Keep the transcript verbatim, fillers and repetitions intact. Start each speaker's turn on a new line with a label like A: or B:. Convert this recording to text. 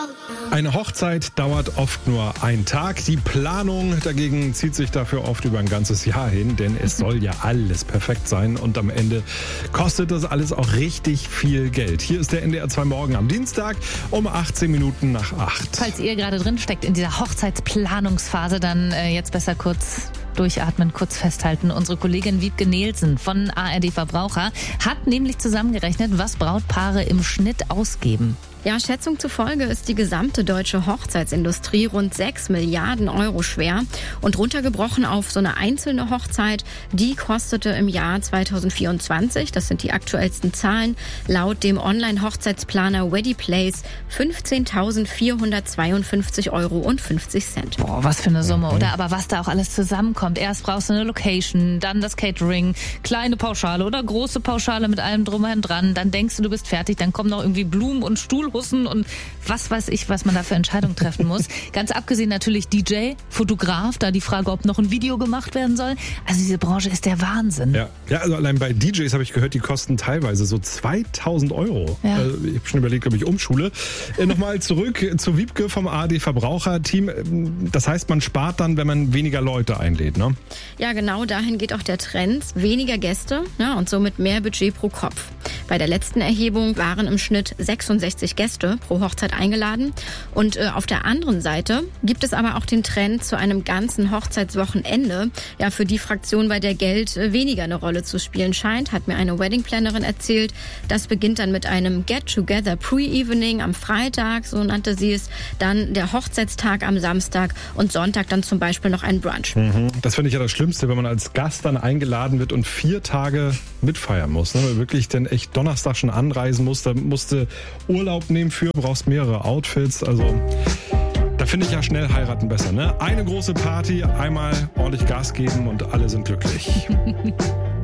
A: Eine Hochzeit dauert oft nur einen Tag. Die Planung dagegen zieht sich dafür oft über ein ganzes Jahr hin, denn es soll ja alles perfekt sein und am Ende kostet das alles auch richtig viel Geld. Hier ist der N D R zwei Morgen am Dienstag um achtzehn Minuten nach acht.
B: Falls ihr gerade drin steckt in dieser Hochzeitsplanungsphase, dann äh, jetzt besser kurz durchatmen, kurz festhalten. Unsere Kollegin Wiebke Nielsen von A R D Verbraucher hat nämlich zusammengerechnet, was Brautpaare im Schnitt ausgeben.
C: Ja, Schätzung zufolge ist die gesamte deutsche Hochzeitsindustrie rund sechs Milliarden Euro schwer. Und runtergebrochen auf so eine einzelne Hochzeit, die kostete im Jahr zweitausendvierundzwanzig, das sind die aktuellsten Zahlen, laut dem Online-Hochzeitsplaner Weddyplace fünfzehntausendvierhundertzweiundfünfzig Euro und fünfzig Cent.
B: Boah, was für eine Summe, oder? Aber was da auch alles zusammenkommt. Erst brauchst du eine Location, dann das Catering, kleine Pauschale oder große Pauschale mit allem drum und dran. Dann denkst du, du bist fertig, dann kommen noch irgendwie Blumen und Stuhl und was weiß ich, was man da für Entscheidungen treffen muss. Ganz abgesehen natürlich D J, Fotograf, da die Frage, ob noch ein Video gemacht werden soll. Also diese Branche ist der Wahnsinn.
A: Ja, ja, also allein bei D Js habe ich gehört, die kosten teilweise so zweitausend Euro.
B: Ja.
A: Äh, ich habe schon überlegt, ob ich umschule. Äh, Nochmal zurück zu Wiebke vom A R D Verbraucherteam. Das heißt, man spart dann, wenn man weniger Leute einlädt, ne?
C: Ja, genau dahin geht auch der Trend. Weniger Gäste, ja, und somit mehr Budget pro Kopf. Bei der letzten Erhebung waren im Schnitt sechsundsechzig Gäste pro Hochzeit eingeladen. Und äh, auf der anderen Seite gibt es aber auch den Trend zu einem ganzen Hochzeitswochenende. Ja, für die Fraktion, bei der Geld äh, weniger eine Rolle zu spielen scheint, hat mir eine Wedding-Plannerin erzählt. Das beginnt dann mit einem Get-Together Pre-Evening am Freitag, so nannte sie es. Dann der Hochzeitstag am Samstag und Sonntag dann zum Beispiel noch ein Brunch.
A: Mhm. Das finde ich ja das Schlimmste, wenn man als Gast dann eingeladen wird und vier Tage mitfeiern muss. Ne? Weil wirklich dann echt Donnerstag schon anreisen muss. Da musste Urlaub nehmen für, brauchst mehrere Outfits. Also da finde ich ja schnell heiraten besser. Ne? Eine große Party, einmal ordentlich Gas geben und alle sind glücklich.